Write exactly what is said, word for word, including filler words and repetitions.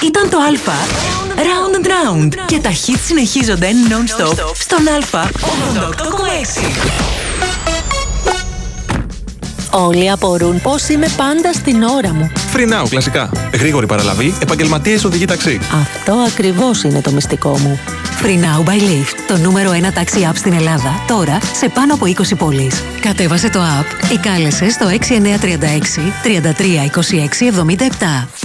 Ήταν το Α. Round and round. Και τα hits συνεχίζονται non-stop στον Α ογδόντα οκτώ κόμμα έξι. Όλοι απορούν πώς είμαι πάντα στην ώρα μου. Free Now, κλασικά. Γρήγορη παραλαβή, επαγγελματίες οδηγοί ταξί. Αυτό ακριβώς είναι το μυστικό μου. Free Now by Lyft, το νούμερο ένα ταξί app στην Ελλάδα, τώρα σε πάνω από είκοσι πόλεις. Κατέβασε το app ή κάλεσε στο έξι εννιά τρία έξι τρία τρία είκοσι έξι εβδομήντα επτά.